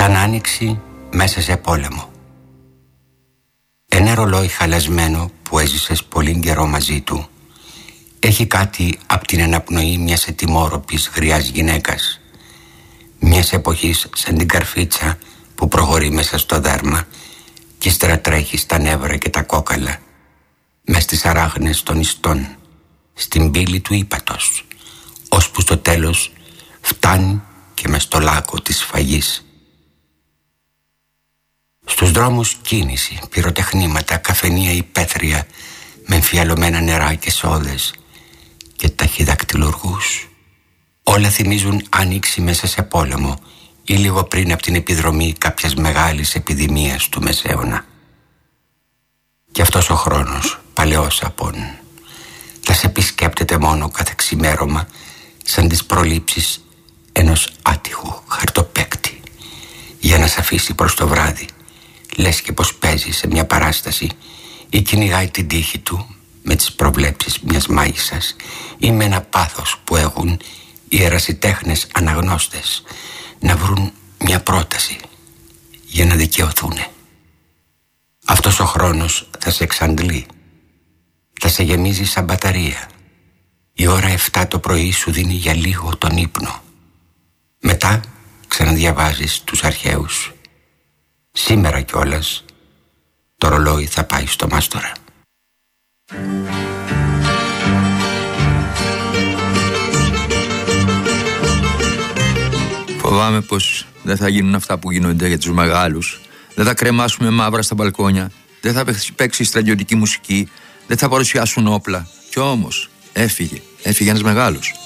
Σαν άνοιξη μέσα σε πόλεμο. Ένα ρολόι χαλασμένο που έζησες πολύ καιρό μαζί του έχει κάτι απ' την αναπνοή μιας ετοιμόρροπης γριάς γυναίκας, μιας εποχής σαν την καρφίτσα που προχωρεί μέσα στο δέρμα και ύστερα τρέχει στα νεύρα και τα κόκαλα, μες στις αράχνες των ιστών, στην πύλη του ύπατος, ώσπου στο τέλος φτάνει και μες στο λάκκο της σφαγής. Στους δρόμους κίνηση, πυροτεχνήματα, καφενεία υπαίθρια με εμφιαλωμένα νερά και σόδες και ταχυδακτυλουργούς. Όλα θυμίζουν άνοιξη μέσα σε πόλεμο ή λίγο πριν από την επιδρομή κάποιας μεγάλης επιδημίας του Μεσαίωνα. Και αυτός ο χρόνος, παλαιός απόν, θα σε επισκέπτεται μόνο κάθε ξημέρωμα σαν τις προλήψεις ενός άτυχου χαρτοπαίκτη για να σ' αφήσει προς το βράδυ, λες και πως παίζει σε μια παράσταση ή κυνηγάει την τύχη του με τις προβλέψεις μιας μάγισσας ή με ένα πάθος που έχουν οι ερασιτέχνες αναγνώστες να βρουν μια πρόταση για να δικαιωθούνε. Αυτός ο χρόνος θα σε εξαντλεί, θα σε γεμίζει σαν μπαταρία. Η ώρα 7 το πρωί σου δίνει για λίγο τον ύπνο. Μετά ξαναδιαβάζεις τους αρχαίους. Σήμερα κιόλας το ρολόι θα πάει στο μάστορα. Φοβάμαι πως δεν θα γίνουν αυτά που γίνονται για τους μεγάλους. Δεν θα κρεμάσουμε μαύρα στα μπαλκόνια. Δεν θα παίξει στρατιωτική μουσική. Δεν θα παρουσιάσουν όπλα. Κι όμως έφυγε ένας μεγάλος.